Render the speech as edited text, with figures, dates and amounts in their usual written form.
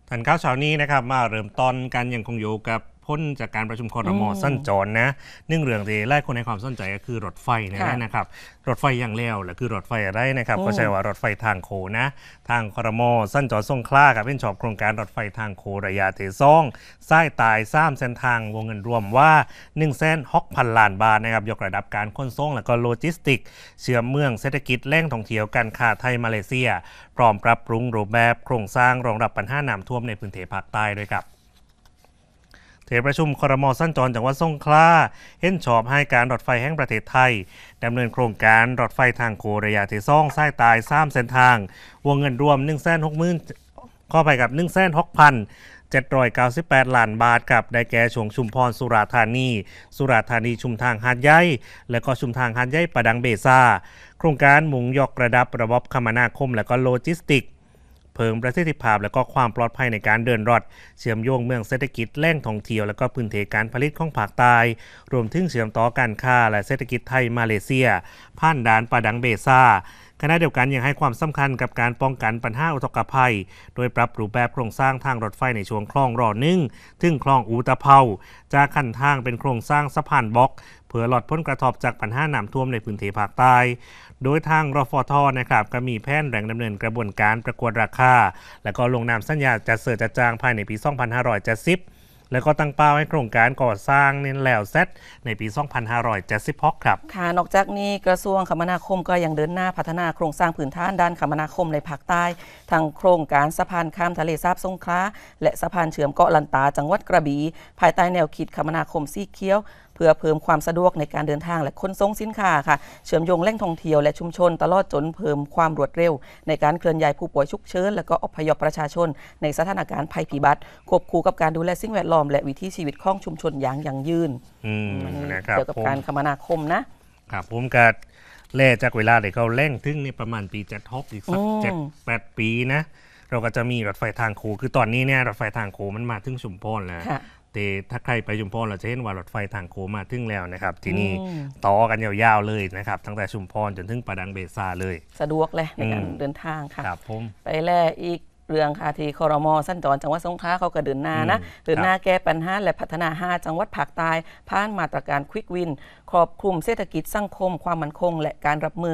ทันข้าวเช้านี้นะครับมาเริ่มต้นกันยังคงอยู่กับพ้นจากการประชุมครม.สั้นจรนะเรื่องที่หลายคนให้ความสนใจก็คือรถไฟนะครับรถไฟอย่างเร็วและคือรถไฟอะไรนะครับก็ใช่ว่ารถไฟทางโคนะทางครม.สั้นจรสงขลากับเป็นชอบโครงการรถไฟทางโคระยะเทซ่องสายตาย3เส้นทางวงเงินรวมว่า160,000 ล้านบาทนะครับยกระดับการขนส่งและก็โลจิสติกเชื่อมเมืองเศรษฐกิจแหล่งท่องเที่ยวการค้าไทยมาเลเซียพร้อมปรับปรุงรูปแบบโครงสร้างรองรับปัญหาน้ำท่วมในพื้นที่ภาคใต้ด้วยครับที่ประชุมครม.สั้นจรจังหวัดสงขลาเห็นชอบให้การรถไฟแห่งประเทศไทยดำเนินโครงการรถไฟทางโคระยะที่2สายตาย3เส้นทางวงเงินรวม 160,000 ข้อไปกับ 160,798 ล้านบาทกับได้แก่ช่วงชุมพรสุราษฎร์ธานีชุมทางหาดใหญ่และก็ชุมทางหาดใหญ่ประดังเบซาโครงการมุ่งยกระดับระบบคมนาคมและก็โลจิสติกเพิ่มประสิทธิภาพและก็ความปลอดภัยในการเดินรถเชื่อมโยงเมืองเศรษฐกิจแหล่งท่องเที่ยวและก็พื้นที่การผลิตของภาคใต้รวมถึงเชื่อมต่อการค้าและเศรษฐกิจไทยมาเลเซียผ่านด่านประดังเบซาขณะเดียวกันยังให้ความสำคัญกับการป้องกันปัญหาอุทกภัยโดยปรับรูปแบบโครงสร้างทางรถไฟในช่วงคลองรอ1ถึงคลองอูตะเภาจากขั้นทางเป็นโครงสร้างสะพานบล็อกเพื่อลดผลกระทบจากปัญหาน้ำท่วมในพื้นที่ภาคใต้โดยทางรฟท.นะครับก็มีแผนแบ่งดำเนินกระบวนการประกวดราคาและก็ลงนามสัญญาจัดซื้อจัดจ้างภายในปี 2570แล้วก็ตั้งเป้าให้โครงการก่อสร้างเน้นแล้วเสร็จในปี 2576 ครับค่ะนอกจากนี้กระทรวงคมนาคมก็ยังเดินหน้าพัฒนาโครงสร้างพื้นฐานด้านคมนาคมในภาคใต้ทางโครงการสะพานข้ามทะเลสาบสงขลาและสะพานเชื่อมเกาะลันตาจังหวัดกระบี่ภายใต้แนวคิดคมนาคมสีเขียวเพื่อเพิ่มความสะดวกในการเดินทางและขนส่งสินค้าค่ะเชื่อมโยงแหล่งท่องเที่ยวและชุมชนตลอดจนเพิ่มความรวดเร็วในการเคลื่อนย้ายผู้ป่วยฉุกเฉินและก็อพยพประชาชนในสถานการณ์ภัยพิบัติควบคู่กับการดูแลสิ่งแวดล้อมและวิถีชีวิตของชุมชนอย่างยั่งยืนเกี่ยวกับการคมนาคมนะครับผมก็เล่จากเวลาเดี๋ยวเขาเร่งถึงนี่ประมาณปี76อีกสัก7-8 ปีนะเราก็จะมีรถไฟทางโขคือตอนนี้เนี่ยรถไฟทางโขมันมาถึงชุมพรแล้วแต่ถ้าใครไปชุมพรเราจะเห็นว่ารถไฟทางโขมาถึงแล้วนะครับที่นี่ต่อกันยาวๆเลยนะครับตั้งแต่ชุมพรจนถึงประดังเบซาเลยสะดวกเลยในการเดินทางค่ะครับผมไปแลอีกเรื่องค่ะที่ครม.สั้นจรจังหวัดสงขลาเขาก็เดินหน้าแก้ปัญหาและพัฒนา5จังหวัดภาคใต้ผ่านมาตรการควิกวินครอบคลุมเศรษฐกิจสังคมความมั่นคงและการรับมือ